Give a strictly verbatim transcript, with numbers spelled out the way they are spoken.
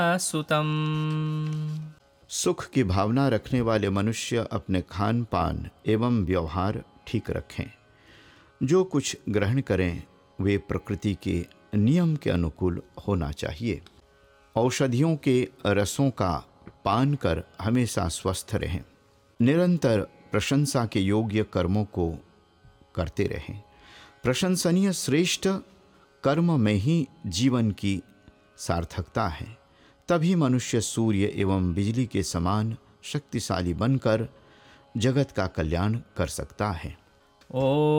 सुतम। सुख की भावना रखने वाले मनुष्य अपने खान पान एवं व्यवहार ठीक रखें। जो कुछ ग्रहण करें वे प्रकृति के नियम के अनुकूल होना चाहिए। औषधियों के रसों का पान कर हमेशा स्वस्थ रहें। निरंतर प्रशंसा के योग्य कर्मों को करते रहें। प्रशंसनीय श्रेष्ठ कर्म में ही जीवन की सार्थकता है। तभी मनुष्य सूर्य एवं बिजली के समान शक्तिशाली बनकर जगत का कल्याण कर सकता है। ओ